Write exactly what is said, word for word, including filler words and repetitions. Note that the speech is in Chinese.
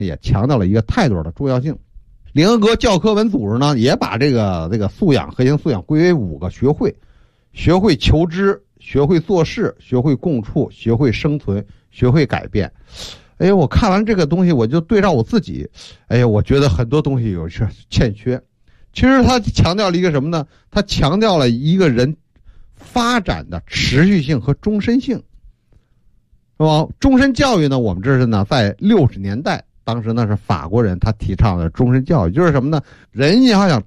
也强调了一个态度的重要性。联合国教科文组织呢，也把这个这个素养核心素养归为五个学会：学会求知，学会做事，学会共处，学会生存，学会改变。哎，我看完这个东西，我就对照我自己，哎，我觉得很多东西有些欠缺。其实他强调了一个什么呢？他强调了一个人发展的持续性和终身性，是吧？终身教育呢，我们这是呢，在六十年代，当时呢是法国人他提倡的终身教育，就是什么呢？人要想